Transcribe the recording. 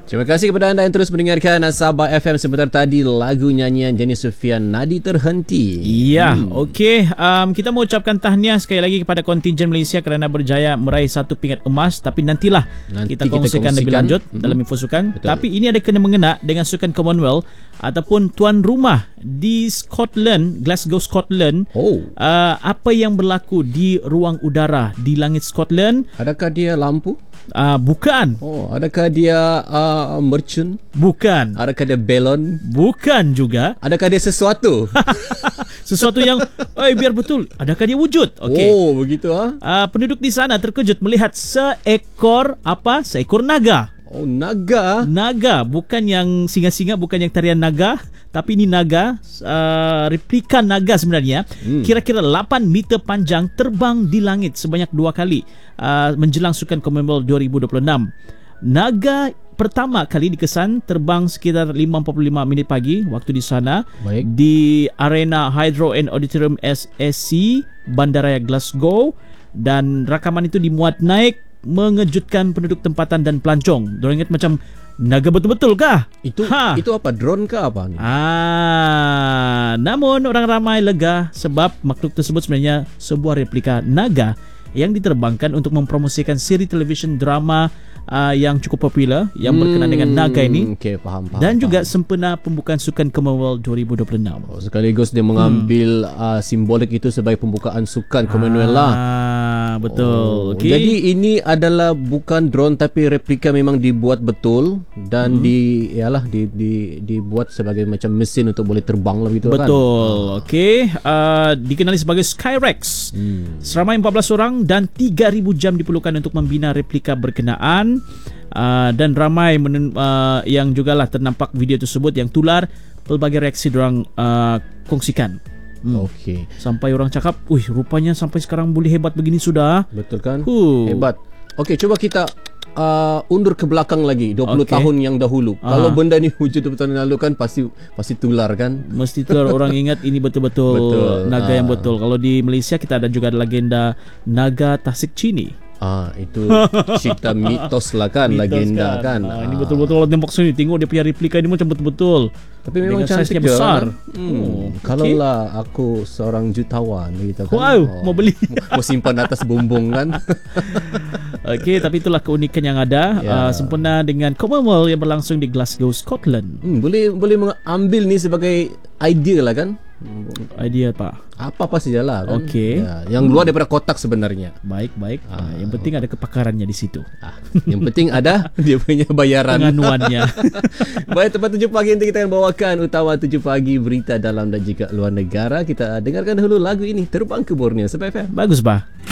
Terima kasih kepada anda yang terus mendengarkan Sabah FM. Sebentar tadi lagu nyanyian Jenny Sufian, Nadi Terhenti. Ya, okey. Kita mau ucapkan tahniah sekali lagi kepada kontingen Malaysia kerana berjaya meraih 1 pingat emas. Tapi nantilah kita kongsikan lebih lanjut dalam info sukan. Betul. Tapi ini ada kena-mengena dengan sukan Commonwealth ataupun tuan rumah di Scotland, Glasgow, Scotland. Apa yang berlaku di ruang udara di langit Scotland? Adakah dia lampu? Bukan. Adakah dia mercun? Bukan. Adakah dia belon? Bukan juga. Adakah dia sesuatu? Sesuatu yang biar betul. Adakah dia wujud? Okey. Begitu penduduk di sana terkejut melihat seekor naga. Naga. Naga, bukan yang singa-singa, bukan yang tarian naga, tapi ini naga, replika naga sebenarnya. Kira-kira 8 meter panjang, terbang di langit sebanyak 2 kali menjelang Sukan Commonwealth 2026. Naga pertama kali dikesan terbang sekitar 5.45 minit pagi waktu di sana. Baik. Di Arena Hydro and Auditorium SSC Bandaraya Glasgow, dan rakaman itu dimuat naik mengejutkan penduduk tempatan dan pelancong. Diorang ingat macam naga betul-betul kah? Itu apa? Drone kah apa ni? Namun orang ramai lega sebab makhluk tersebut sebenarnya sebuah replika naga yang diterbangkan untuk mempromosikan siri televisyen drama yang cukup popular yang berkenaan dengan naga ini. Faham. Dan juga sempena pembukaan Sukan Commonwealth 2026. Sekaligus dia mengambil simbolik itu sebagai pembukaan Sukan Commonwealth lah. Betul. Jadi ini adalah bukan drone tapi replika memang dibuat betul dan dibuat sebagai macam mesin untuk boleh terbang lah begitu kan. Betul. Okey, dikenali sebagai Skyrex. Seramai 14 orang dan 3,000 jam diperlukan untuk membina replika berkenaan. Dan ramai yang jugalah ternampak video tersebut yang tular, pelbagai reaksi diorang kongsikan. Okey. Sampai orang cakap, rupanya sampai sekarang boleh hebat begini sudah. Betul kan? Hebat. Okey, cuba kita undur ke belakang lagi 20 tahun yang dahulu. Kalau benda ni wujud 20 tahun yang lalu kan pasti tular kan? Mesti tular. Orang ingat ini betul-betul naga yang betul. Kalau di Malaysia kita ada juga legenda naga Tasik Chini. Itu cerita mitos lah kan, legenda kan. Ini betul-betul kalau tembak sini tengok dia punya replika ini macam betul-betul. Tapi memang cantik besar. Kalau lah aku seorang jutawan begitu kan. Mau beli. Mau simpan atas bumbung kan. Okey, tapi itulah keunikan yang ada sempena dengan Commonwealth yang berlangsung di Glasgow, Scotland. Boleh mengambil ni sebagai idea lah kan. Idea apa sajalah kan. Okey. Yang luar daripada kotak sebenarnya. Baik. Yang penting ada kepakarannya di situ. Yang penting ada dia punya bayaran, penganuannya. Baik, tepat 7 pagi nanti kita akan bawakan utama 7 pagi berita dalam dan juga luar negara. Kita dengarkan dahulu lagu ini, Terbang ke Borneo. Sebab FM. Bagus bah.